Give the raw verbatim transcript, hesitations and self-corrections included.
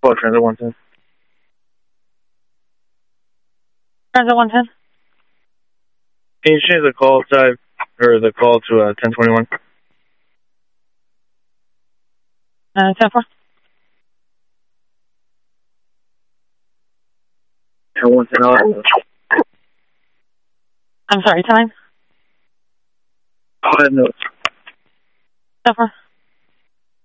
call Transit one ten. Transit one ten. Can you change the call type or the call to uh, ten twenty-one? Uh, ten four. ten one ten. I'm sorry, time? Five notes. ten four.